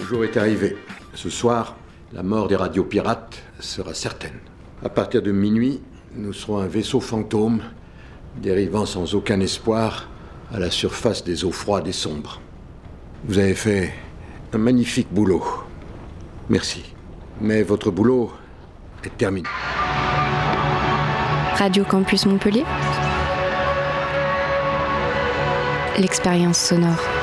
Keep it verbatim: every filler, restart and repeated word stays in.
jour est arrivé. Ce soir, la mort des radios pirates sera certaine. À partir de minuit, nous serons un vaisseau fantôme dérivant sans aucun espoir à la surface des eaux froides et sombres. Vous avez fait un magnifique boulot. Merci. Mais votre boulot est terminé. Radio Campus Montpellier. L'expérience sonore.